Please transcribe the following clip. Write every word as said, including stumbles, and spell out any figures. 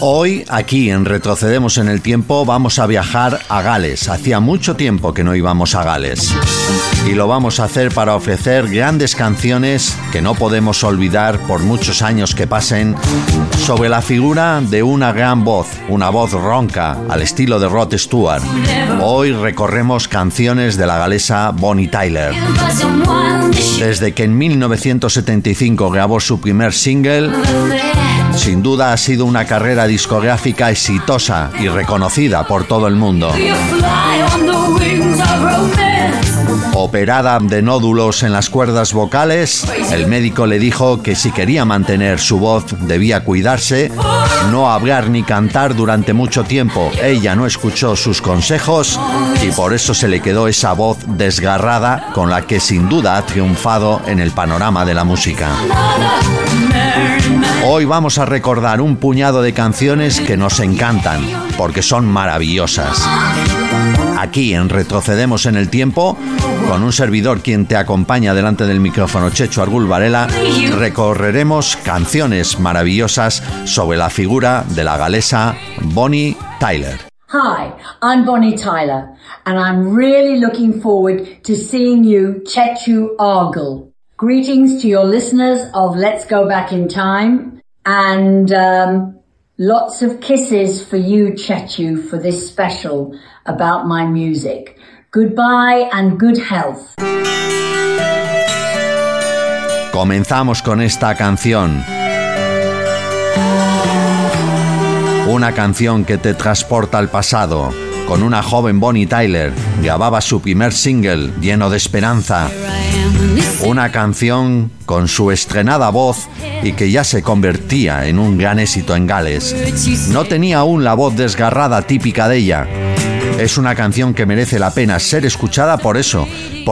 Hoy, aquí en Retrocedemos en el Tiempo, vamos a viajar a Gales. Hacía mucho tiempo que no íbamos a Gales. Y lo vamos a hacer para ofrecer grandes canciones que no podemos olvidar por muchos años que pasen, sobre la figura de una gran voz, una voz ronca, al estilo de Rod Stewart. Hoy recorremos canciones de la galesa Bonnie Tyler. Desde que en mil novecientos setenta y cinco grabó su primer single, sin duda ha sido una carrera discográfica exitosa y reconocida por todo el mundo. Operada de nódulos en las cuerdas vocales, el médico le dijo que si quería mantener su voz debía cuidarse, no hablar ni cantar durante mucho tiempo. Ella no escuchó sus consejos y por eso se le quedó esa voz desgarrada con la que sin duda ha triunfado en el panorama de la música. Hoy vamos a recordar un puñado de canciones que nos encantan, porque son maravillosas. Aquí en Retrocedemos en el Tiempo, con un servidor quien te acompaña delante del micrófono, Checho Argul Varela, recorreremos canciones maravillosas sobre la figura de la galesa Bonnie Tyler. Hi, I'm Bonnie Tyler, and I'm really looking forward to seeing you, Chechu Argul. Greetings to your listeners of Let's Go Back in Time, and um, lots of kisses for you, Chechu, for this special about my music. Goodbye and good health. Comenzamos con esta canción. Una canción que te transporta al pasado. Con una joven Bonnie Tyler, grababa su primer single lleno de esperanza. Una canción con su estrenada voz y que ya se convertía en un gran éxito en Gales. No tenía aún la voz desgarrada típica de ella. Es una canción que merece la pena ser escuchada por eso,